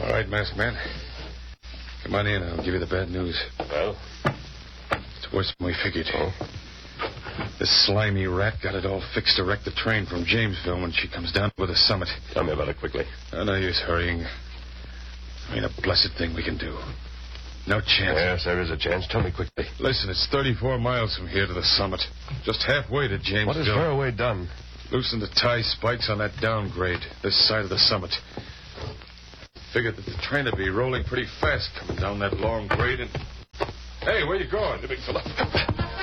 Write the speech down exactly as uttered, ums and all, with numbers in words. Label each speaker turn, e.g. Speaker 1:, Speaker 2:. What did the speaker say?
Speaker 1: All right, masked man. Come on in. I'll give you the bad news.
Speaker 2: Well?
Speaker 1: It's worse than we figured.
Speaker 2: Oh?
Speaker 1: This slimy rat got it all fixed to wreck the train from Jamesville when she comes down with the summit.
Speaker 2: Tell me about it quickly.
Speaker 1: Oh, no use hurrying. I mean, a blessed thing we can do. No chance.
Speaker 2: Yes, there is a chance. Tell me quickly.
Speaker 1: Listen, it's thirty-four miles from here to the summit. Just halfway to Jamesville.
Speaker 2: What has Fairway done?
Speaker 1: Loosen the tie spikes on that downgrade, this side of the summit. Figured that the train would be rolling pretty fast coming down that long grade and... Hey, where you going, the big fella?